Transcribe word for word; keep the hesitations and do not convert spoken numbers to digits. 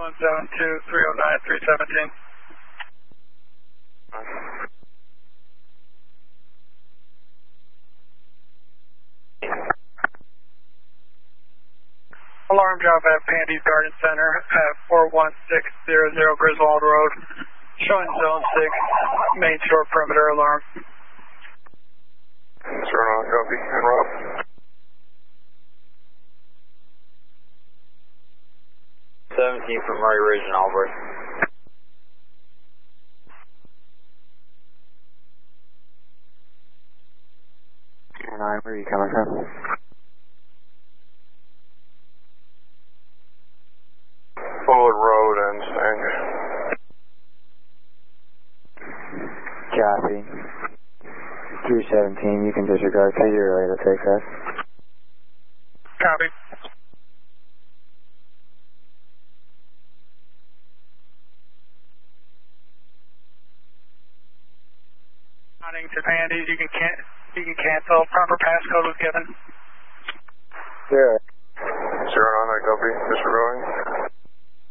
one seven two, three oh nine, three seventeen. Alarm drop at Pandy's Garden Center at four one six zero zero Griswold Road, showing zone six, main shore perimeter alarm. Sure, no, copy, and Rob. seventeen from Murray Ridge and Albert. nine, where are you coming from? Fuller Road and Sang. Copy. three seventeen, you can disregard to your ready to take that. Copy. Nodding to Pandy's, you can can you can cancel. Proper passcode was given. Zero. Zero nine, I copy. Disregarding.